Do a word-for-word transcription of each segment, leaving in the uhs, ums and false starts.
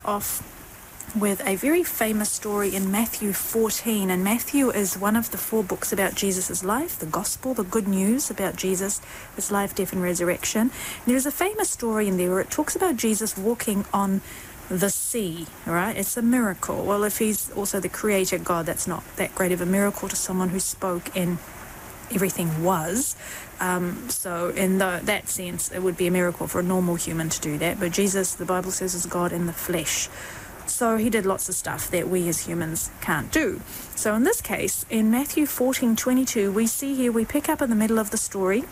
off with a very famous story in Matthew fourteen, and Matthew is one of the four books about Jesus' life, the gospel, the good news about Jesus, his life, death and resurrection. And there's a famous story in there where it talks about Jesus walking on the sea, right? It's a miracle. Well, if he's also the creator God, that's not that great of a miracle to someone who spoke and everything was. Um, so in the, that sense, it would be a miracle for a normal human to do that. But Jesus, the Bible says, is God in the flesh. So he did lots of stuff that we as humans can't do. So in this case, in Matthew fourteen twenty-two, we see here, we pick up in the middle of the story.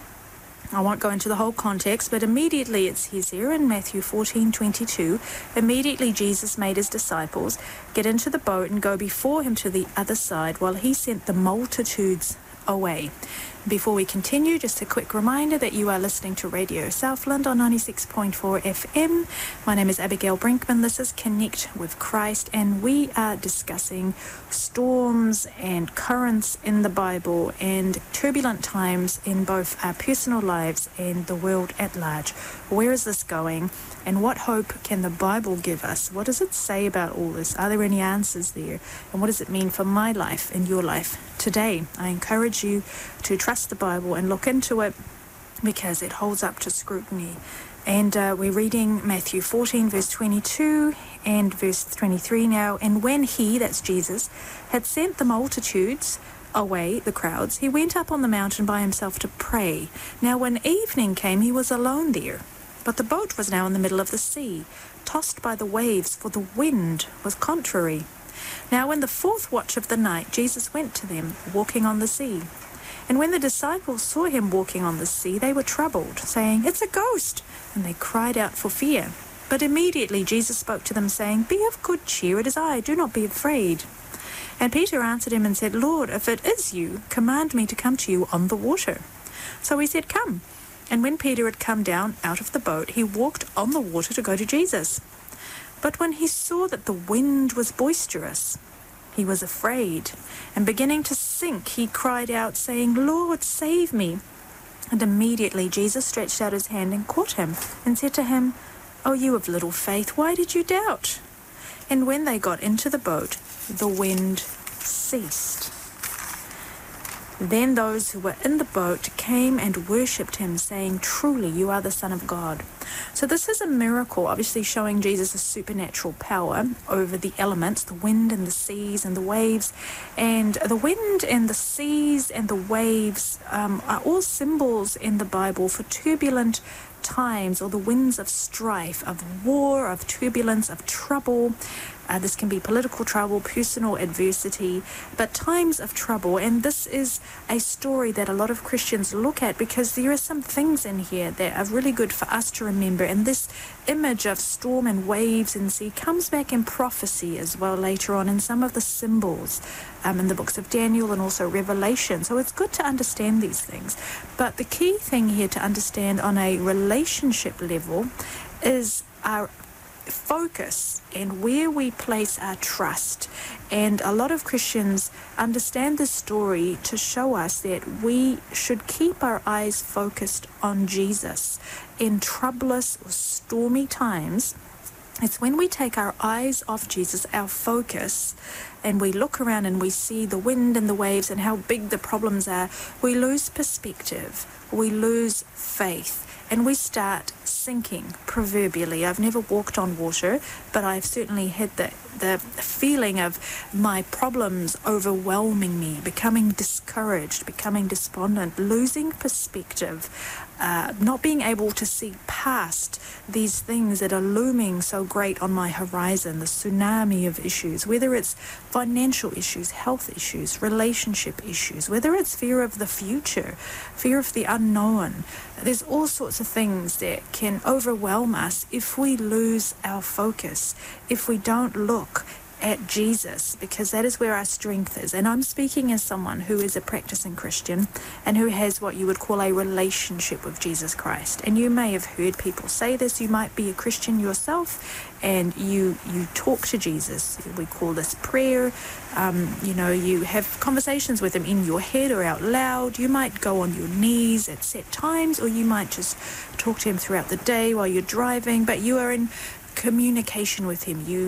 I won't go into the whole context, but immediately it says here in Matthew fourteen twenty-two, immediately Jesus made his disciples get into the boat and go before him to the other side while he sent the multitudes away. Before we continue, just a quick reminder that you are listening to Radio Southland on ninety-six point four F M. My name is Abigail Brinkman. This is Connect with Christ, and we are discussing storms and currents in the Bible and turbulent times in both our personal lives and the world at large. Where is this going, and what hope can the Bible give us? What does it say about all this? Are there any answers there? And what does it mean for my life and your life today? I encourage you to trust the Bible and look into it because it holds up to scrutiny. And uh, we're reading Matthew fourteen, verse twenty-two and verse twenty-three now. And when he, that's Jesus, had sent the multitudes away, the crowds, he went up on the mountain by himself to pray. Now when evening came, he was alone there. But the boat was now in the middle of the sea, tossed by the waves, for the wind was contrary. Now in the fourth watch of the night, Jesus went to them, walking on the sea. And when the disciples saw him walking on the sea, they were troubled, saying, "It's a ghost!" And they cried out for fear. But immediately Jesus spoke to them, saying, "Be of good cheer, it is I, do not be afraid." And Peter answered him and said, "Lord, if it is you, command me to come to you on the water." So he said, "Come." And when Peter had come down out of the boat, he walked on the water to go to Jesus. But when he saw that the wind was boisterous, he was afraid, and beginning to sink, he cried out, saying, "Lord, save me." And immediately Jesus stretched out his hand and caught him, and said to him, "O you of little faith, why did you doubt?" And when they got into the boat, the wind ceased. Then those who were in the boat came and worshipped him, saying, "Truly, you are the Son of God." So this is a miracle, obviously showing Jesus' supernatural power over the elements, the wind and the seas and the waves. And the wind and the seas and the waves um, are all symbols in the Bible for turbulent times, or the winds of strife, of war, of turbulence, of trouble. Uh, this can be political trouble, personal adversity, but times of trouble. And this is a story that a lot of Christians look at because there are some things in here that are really good for us to remember. And this image of storm and waves and sea comes back in prophecy as well later on in some of the symbols um, in the books of Daniel and also Revelation. So it's good to understand these things. But the key thing here to understand on a relationship level is our focus and where we place our trust. And a lot of Christians understand this story to show us that we should keep our eyes focused on Jesus in troublous or stormy times. It's when we take our eyes off Jesus, our focus, and we look around and we see the wind and the waves and how big the problems are, we lose perspective, we lose faith, and we start sinking, proverbially. I've never walked on water, but I've certainly had the, the feeling of my problems overwhelming me, becoming discouraged, becoming despondent, losing perspective, uh, not being able to see past these things that are looming so great on my horizon, the tsunami of issues, whether it's financial issues, health issues, relationship issues, whether it's fear of the future, fear of the unknown. There's all sorts of things that can overwhelm us if we lose our focus, if we don't look at Jesus, because that is where our strength is. And I'm speaking as someone who is a practicing Christian and who has what you would call a relationship with Jesus Christ. And you may have heard people say this. You might be a Christian yourself and you you talk to Jesus. We call this prayer. Um, you know, you have conversations with him in your head or out loud. You might go on your knees at set times, or you might just talk to him throughout the day while you're driving, but you are in communication with him. You